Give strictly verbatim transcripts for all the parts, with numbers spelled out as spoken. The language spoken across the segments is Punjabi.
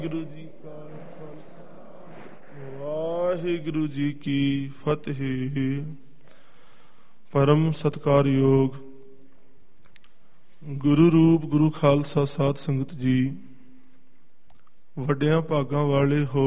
ਵਾਹਿਗੁਰੂ ਜੀ ਕਾ ਖਾਲਸਾ ਵਾਹਿਗੁਰੂ ਜੀ ਕੀ ਫਤਿਹ। ਪਰਮ ਸਤਿਕਾਰਯੋਗ ਗੁਰੂ ਰੂਪ ਗੁਰੂ ਖਾਲਸਾ ਸਾਧ ਸੰਗਤ ਜੀ, ਵੱਡਿਆਂ ਭਾਗਾਂ ਵਾਲੇ ਹੋ।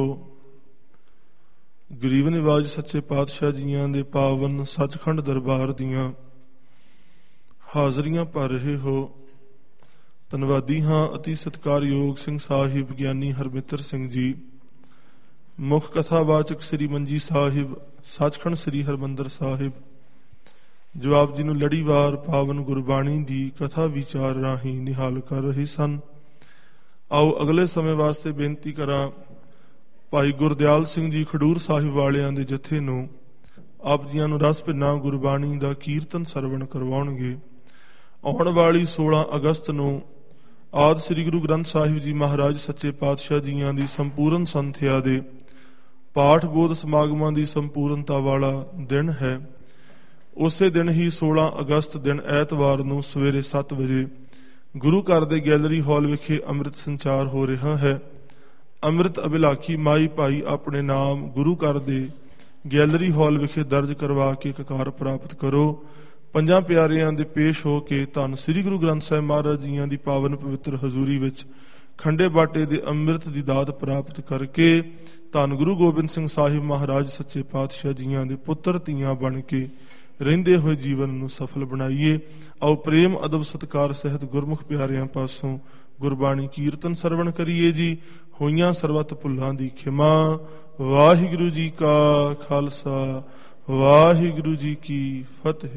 ਗਰੀਬ ਨਿਵਾਜ ਸੱਚੇ ਪਾਤਸ਼ਾਹ ਜੀਆਂ ਦੇ ਪਾਵਨ ਸੱਚਖੰਡ ਦਰਬਾਰ ਦੀਆਂ ਹਾਜ਼ਰੀਆਂ ਭਰ ਰਹੇ ਹੋ। ਧੰਨਵਾਦੀ ਹਾਂ ਅਤੀ ਸਤਿਕਾਰਯੋਗ ਸਿੰਘ ਸਾਹਿਬ ਗਿਆਨੀ ਹਰਮਿੱਤਰ ਸਿੰਘ ਜੀ, ਮੁੱਖ ਕਥਾਵਾਚਕ ਸ੍ਰੀ ਮੰਜੀ ਸਾਹਿਬ ਸੱਚਖੰਡ ਸ੍ਰੀ ਹਰਿਮੰਦਰ ਸਾਹਿਬ, ਜੋ ਆਪ ਜੀ ਨੂੰ ਲੜੀਵਾਰ ਪਾਵਨ ਗੁਰਬਾਣੀ ਦੀ ਕਥਾ ਵਿਚਾਰ ਰਾਹੀਂ ਨਿਹਾਲ ਕਰ ਰਹੇ ਸਨ। ਆਓ ਅਗਲੇ ਸਮੇਂ ਵਾਸਤੇ ਬੇਨਤੀ ਕਰਾਂ, ਭਾਈ ਗੁਰਦਿਆਲ ਸਿੰਘ ਜੀ ਖਡੂਰ ਸਾਹਿਬ ਵਾਲਿਆਂ ਦੇ ਜਥੇ ਨੂੰ ਆਪ ਜੀਆਂ ਨੂੰ ਰਸ ਭਿੰਨਾ ਗੁਰਬਾਣੀ ਦਾ ਕੀਰਤਨ ਸਰਵਣ ਕਰਵਾਉਣਗੇ। ਆਉਣ ਵਾਲੀ ਸੋਲਾਂ ਅਗਸਤ ਨੂੰ ਆਦਿ ਸ੍ਰੀ ਗੁਰੂ ਗ੍ਰੰਥ ਸਾਹਿਬ ਜੀ ਮਹਾਰਾਜ ਸੱਚੇ ਪਾਤਸ਼ਾਹ ਜੀਆਂ ਦੀ ਸੰਪੂਰਨ ਸੰਥਿਆ ਦੇ ਪਾਠ ਬੋਧ ਸਮਾਗਮਾਂ ਦੀ ਸੰਪੂਰਨਤਾ ਵਾਲਾ ਦਿਨ ਹੈ। ਉਸੇ ਦਿਨ ਹੀ ਸੋਲਾਂ ਅਗਸਤ ਦਿਨ ਐਤਵਾਰ ਨੂੰ ਸਵੇਰੇ ਸੱਤ ਵਜੇ ਗੁਰੂ ਘਰ ਦੇ ਗੈਲਰੀ ਹਾਲ ਵਿਖੇ ਅੰਮ੍ਰਿਤ ਸੰਚਾਰ ਹੋ ਰਿਹਾ ਹੈ। ਅੰਮ੍ਰਿਤ ਅਭਿਲਾਖੀ ਮਾਈ ਭਾਈ ਆਪਣੇ ਨਾਮ ਗੁਰੂ ਘਰ ਦੇ ਗੈਲਰੀ ਹਾਲ ਵਿਖੇ ਦਰਜ ਕਰਵਾ ਕੇ ਕਕਾਰ ਪ੍ਰਾਪਤ ਕਰੋ। ਪੰਜਾਂ ਪਿਆਰਿਆਂ ਦੇ ਪੇਸ਼ ਹੋ ਕੇ ਧੰਨ ਸ੍ਰੀ ਗੁਰੂ ਗ੍ਰੰਥ ਸਾਹਿਬ ਮਹਾਰਾਜ ਜੀਆਂ ਦੀ ਪਾਵਨ ਪਵਿੱਤਰ ਹਜ਼ੂਰੀ ਵਿੱਚ ਖੰਡੇ ਬਾਟੇ ਦੇ ਅੰਮ੍ਰਿਤ ਦੀ ਦਾਤ ਪ੍ਰਾਪਤ ਕਰਕੇ ਧੰਨ ਗੁਰੂ ਗੋਬਿੰਦ ਸਿੰਘ ਸਾਹਿਬ ਮਹਾਰਾਜ ਸੱਚੇ ਪਾਤਸ਼ਾਹ ਜੀਆਂ ਦੇ ਪੁੱਤਰ ਧੀਆਂ ਬਣ ਕੇ ਰਹਿੰਦੇ ਹੋਏ ਜੀਵਨ ਨੂੰ ਸਫਲ ਬਣਾਈਏ। ਆਓ ਪ੍ਰੇਮ ਅਦਬ ਸਤਿਕਾਰ ਸਹਿਤ ਗੁਰਮੁਖ ਪਿਆਰਿਆਂ ਪਾਸੋਂ ਗੁਰਬਾਣੀ ਕੀਰਤਨ ਸਰਵਣ ਕਰੀਏ ਜੀ। ਹੋਈਆਂ ਸਰਬੱਤ ਭੁੱਲਾਂ ਦੀ ਖਿਮਾ। ਵਾਹਿਗੁਰੂ ਜੀ ਕਾ ਖਾਲਸਾ ਵਾਹਿਗੁਰੂ ਜੀ ਕੀ ਫਤਿਹ।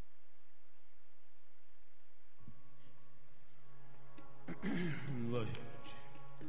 ਵਾਹਿਗੁਰੂ